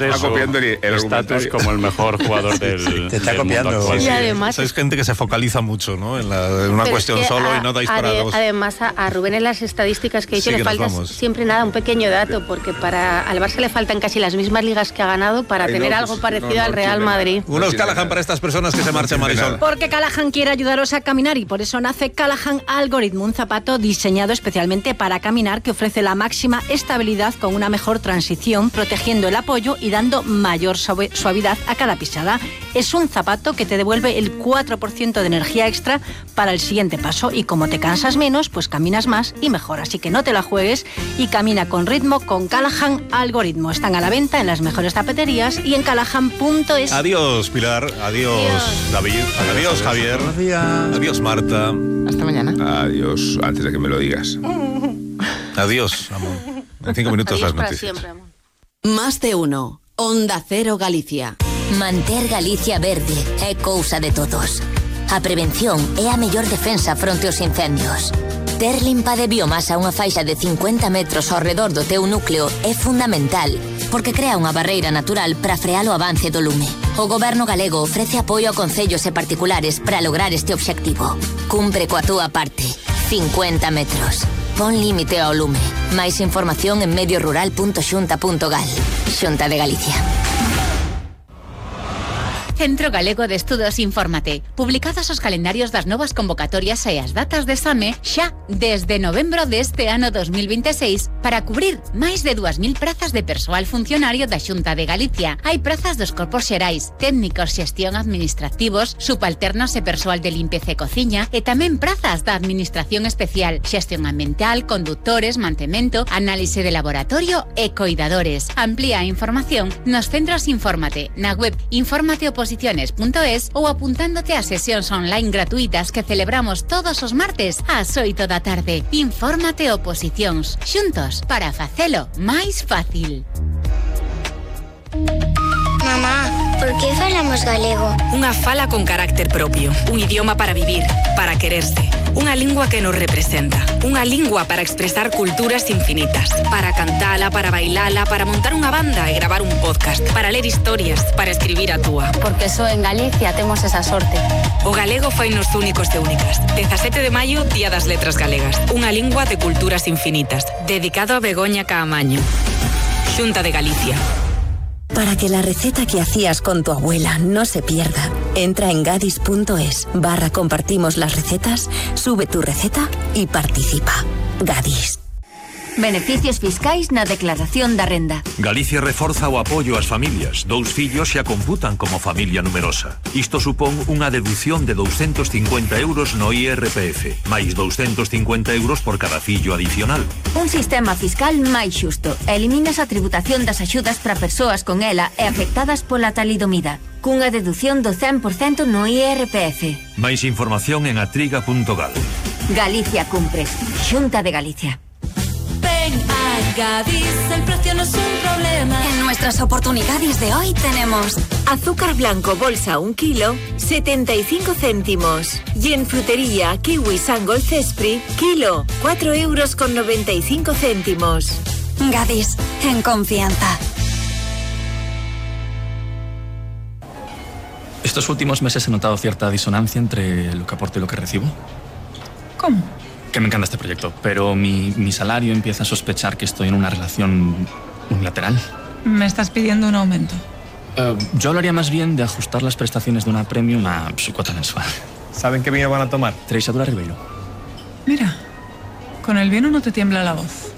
demuestres está copiando su estatus como el mejor jugador del Te está del mundo copiando. actual. Y además Sois gente que se focaliza mucho, ¿no? En una Pero cuestión es que solo y no dais para dos. Además, a Rubén en las estadísticas que he dicho Sí, le que nos falta vamos. siempre un pequeño dato, porque al Barça le faltan casi las mismas ligas que ha ganado para Ay, tener no, algo pues, parecido no al Real tiene Madrid. nada. Unos tiene Callahan nada. para estas personas que se marchan, tiene Marisol. nada. Porque Callahan quiere ayudaros a caminar y por eso nace Callahan Algorithm, un zapato diseñado especialmente para caminar que ofrece la máxima estabilidad con una mejor transición, protegiendo el apoyo y dando mayor suavidad a cada pisada. Es un zapato que te devuelve el 4% de energía extra para el siguiente paso y como te cansas menos, pues caminas más y mejor. Así que no te la juegues y camina con ritmo con Callahan Algorithm. Están a la venta en las mejores zapaterías y en callahan.es. Adiós, Pilar. Adiós, David. Adiós, Javier. Buenos días. Adiós, Marta. Hasta mañana. Adiós, antes de que me lo digas. Adiós, amor. En 5 minutos Adiós las para noticias. siempre, amor. Más de uno. Onda Cero Galicia. Manter Galicia verde é cousa de todos. A prevención é a mellor defensa fronte aos incendios. Ter limpa de biomasa unha faixa de 50 metros ao redor do teu núcleo é fundamental, porque crea unha barreira natural para frear o avance do lume. O Goberno galego ofrece apoio a concellos e particulares para lograr este obxectivo. Cumpre coa túa parte. 50 metros. Pon límite ao lume. Máis información en mediorural.xunta.gal. Xunta de Galicia. Centro Galego de Estudos Infórmate. Publicados os calendarios das novas convocatorias e as datas de exame xa desde novembro deste ano 2026 para cubrir máis de 2.000 prazas de persoal funcionario da Xunta de Galicia. Hai prazas dos corpos xerais, técnicos, xestión administrativos, subalternos e persoal de limpeza e cociña e tamén prazas da administración especial, xestión ambiental, conductores, mantemento, análise de laboratorio e coidadores. Amplía a información nos centros Infórmate, na web informateoposiciones.es ou apuntándote a sesións online gratuitas que celebramos todos os martes ás 8 da tarde. Infórmate Oposicións, xuntos para facelo máis fácil. Mamá, por que falamos galego? Unha fala con carácter propio, un idioma para vivir, para quererse, unha lingua que nos representa, unha lingua para expresar culturas infinitas, para cantala, para bailala, para montar unha banda e gravar un podcast, para ler historias, para escribir a túa. Porque só en Galicia temos esa sorte. O galego fainos únicos e únicas. 17 de maio, Día das Letras Galegas, unha lingua de culturas infinitas, dedicado a Begoña Caamaño. Xunta de Galicia. Para que la receta que hacías con tu abuela no se pierda, entra en gadis.es/compartimos las recetas, sube tu receta y participa. Gadis. Beneficios fiscais na declaración da renda. Galicia reforza o apoio ás familias. 2 fillos xa computan como familia numerosa. Isto supón unha deducción de 250 euros no IRPF, máis 250 euros por cada fillo adicional. Un sistema fiscal máis xusto. Eliminas a tributación das axudas para persoas con ela e afectadas pola talidomida, cunha deducción do 100% no IRPF. Máis información en atriga.gal. Galicia cumpre. Xunta de Galicia. Ven a Gadis, el precio no es un problema. En nuestras oportunidades de hoy tenemos azúcar blanco bolsa 1 kilo, 75 céntimos. Y en frutería kiwi Sangol Cespri, kilo, 4,95 €. Gadis, en confianza. Estos últimos meses he notado cierta disonancia entre lo que aporto y lo que recibo. ¿Cómo? Que me encanta este proyecto, pero mi salario empieza a sospechar que estoy en una relación unilateral. Me estás pidiendo un aumento. Yo hablaría más bien de ajustar las prestaciones de una premium a su cuota mensual. ¿Saben qué vino van a tomar? Treixadura Ribeiro. Mira, con el vino no te tiembla la voz.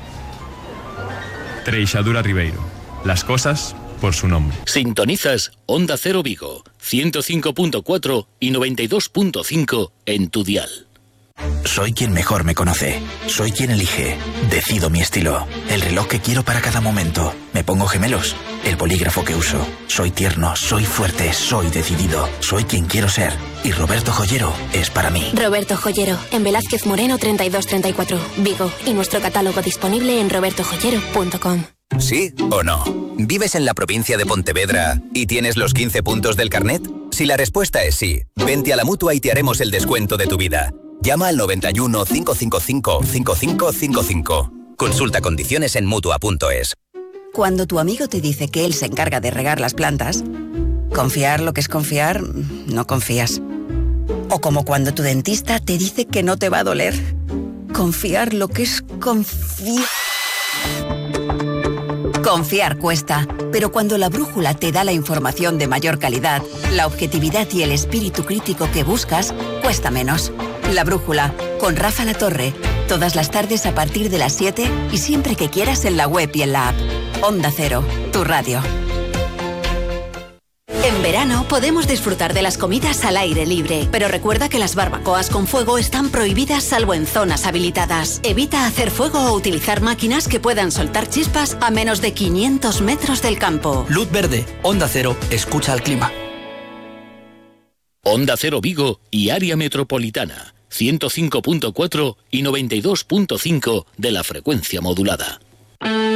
Treixadura Ribeiro. Las cosas por su nombre. Sintonizas Onda Cero Vigo, 105.4 y 92.5 en tu dial. Soy quien mejor me conoce. Soy quien elige. Decido mi estilo. El reloj que quiero para cada momento. Me pongo gemelos. El bolígrafo que uso. Soy tierno, soy fuerte, soy decidido. Soy quien quiero ser. Y Roberto Joyero es para mí. Roberto Joyero, en Velázquez Moreno 3234, Vigo. Y nuestro catálogo disponible en robertojoyero.com. ¿Sí o no? ¿Vives en la provincia de Pontevedra y tienes los 15 puntos del carnet? Si la respuesta es sí, vente a la Mutua y te haremos el descuento de tu vida. Llama al 91 555 5555. Consulta condiciones en Mutua.es. Cuando tu amigo te dice que él se encarga de regar las plantas, confiar lo que es confiar, no confías. O como cuando tu dentista te dice que no te va a doler. Confiar lo que es confiar. Confiar cuesta, pero cuando la brújula te da la información de mayor calidad, la objetividad y el espíritu crítico que buscas, cuesta menos. La brújula, con Rafa La Torre, todas las tardes a partir de las 7 y siempre que quieras en la web y en la app. Onda Cero, tu radio. En verano podemos disfrutar de las comidas al aire libre, pero recuerda que las barbacoas con fuego están prohibidas salvo en zonas habilitadas. Evita hacer fuego o utilizar máquinas que puedan soltar chispas a menos de 500 metros del campo. Luz verde, Onda Cero, escucha al clima. Onda Cero Vigo y área metropolitana, 105.4 y 92.5 de la frecuencia modulada.